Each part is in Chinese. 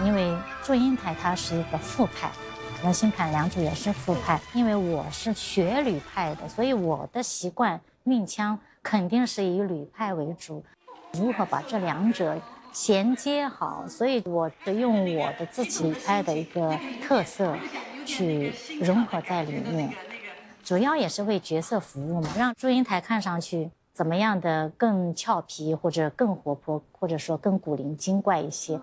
因为祝英台她是一个副派，可能新坎良渚也是副派，因为我是学吕派的，所以我的习惯运腔肯定是以吕派为主。如何把这两者衔接好，所以我用我的自己吕派的一个特色去融合在里面，主要也是为角色服务嘛，让祝英台看上去怎么样的更俏皮，或者更活泼，或者说更古灵精怪一些。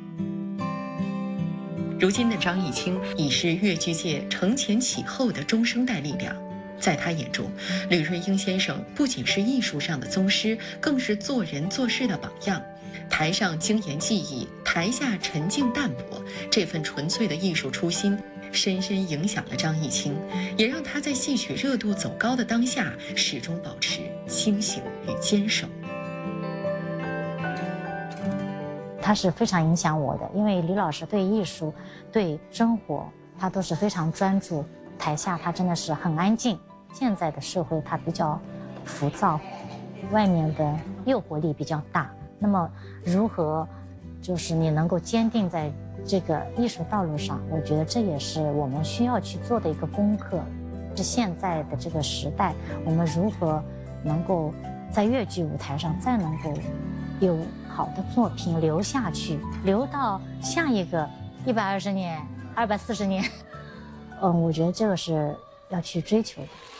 如今的张艺兴已是粤剧界承前启后的中生代力量。在他眼中，吕瑞英先生不仅是艺术上的宗师，更是做人做事的榜样。台上精研技艺，台下沉静淡泊，这份纯粹的艺术初心深深影响了张艺兴，也让他在戏曲热度走高的当下，始终保持清醒与坚守。 他是非常影响我的，因为李老师对艺术、对生活，他都是非常专注。台下他真的是很安静。现在的社会它比较浮躁，外面的诱惑力比较大。那么如何就是你能够坚定在这个艺术道路上，我觉得这也是我们需要去做的一个功课。是现在的这个时代，我们如何能够在粤剧舞台上再能够有好的作品留下去，留到下一个120年、240年。我觉得这个是要去追求的。